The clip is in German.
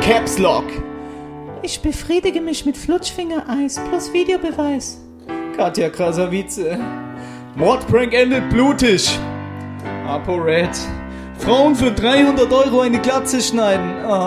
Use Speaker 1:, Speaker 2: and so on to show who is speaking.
Speaker 1: Caps Lock.
Speaker 2: Ich befriedige mich mit Flutschfingereis plus Videobeweis.
Speaker 1: Katja Krasavice. Mordprank endet blutig. ApoRed. Frauen für 300 € eine Glatze schneiden.